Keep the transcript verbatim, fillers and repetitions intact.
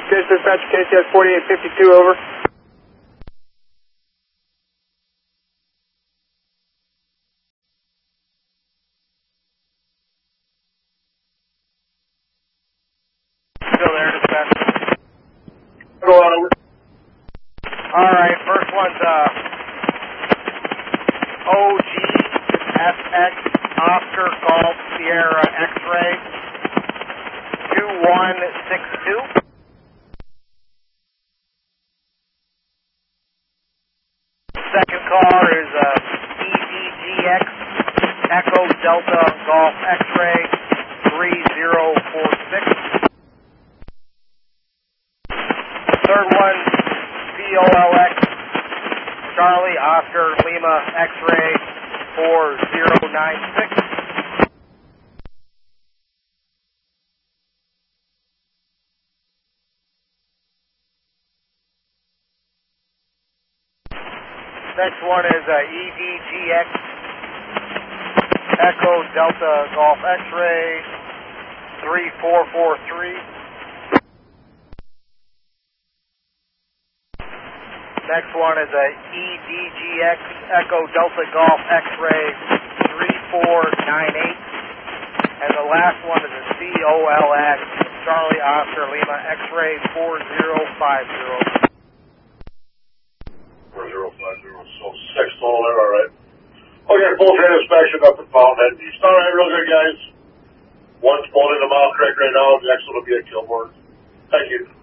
Case dispatch, K C S forty-eight fifty-two, over. Still there, dispatch. Go on over. All right, first one's uh, O G F X Oscar Golf Sierra X-Ray two one six two. Second car is uh, E D G X Echo Delta Golf X-Ray three zero four six. Third one, C O L X Charlie Oscar Lima X-Ray four zero nine six. Next one is uh, E D G X Echo Delta Golf X-Ray three four four three. Next one is a E D G X Echo Delta Golf X-Ray three four nine eight. And the last one is a C O L X Charlie Oscar Lima X-Ray four zero five zero. four zero five zero, so six total there, alright. Okay, full train inspection up at Fountainhead Beach. Alright, real good, guys. One's pulling in the Mile Creek right now, the next one will be at Kilbourne. Thank you.